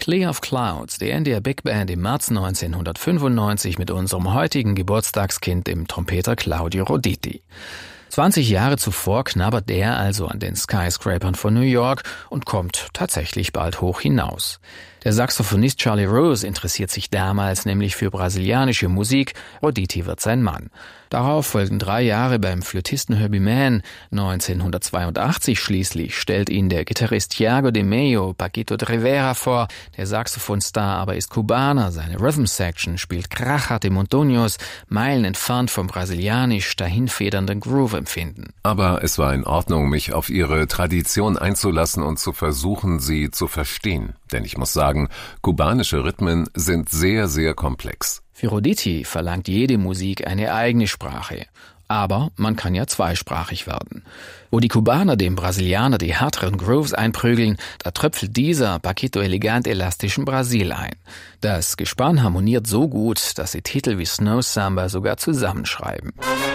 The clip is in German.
Clear of Clouds, die NDR Big Band im März 1995 mit unserem heutigen Geburtstagskind, dem Trompeter Claudio Roditi. 20 Jahre zuvor knabbert der also an den Skyscrapern von New York und kommt tatsächlich bald hoch hinaus. Der Saxophonist Charlie Rose interessiert sich damals nämlich für brasilianische Musik, Roditi wird sein Mann. Darauf folgen 3 Jahre beim Flötisten Herbie Mann. 1982 schließlich stellt ihn der Gitarrist Thiago de Mello Paquito de Rivera vor. Der Saxophonstar aber ist Kubaner, seine Rhythm Section spielt krachharte Montunos, Meilen entfernt vom brasilianisch dahinfedernden Groove-Empfinden. Aber es war in Ordnung, mich auf ihre Tradition einzulassen und zu versuchen, sie zu verstehen. Denn ich muss sagen, kubanische Rhythmen sind sehr, sehr komplex. Für Roditi verlangt jede Musik eine eigene Sprache. Aber man kann ja zweisprachig werden. Wo die Kubaner dem Brasilianer die härteren Grooves einprügeln, da tröpfelt dieser Paquito elegant elastischen Brasil ein. Das Gespann harmoniert so gut, dass sie Titel wie Snow Samba sogar zusammenschreiben.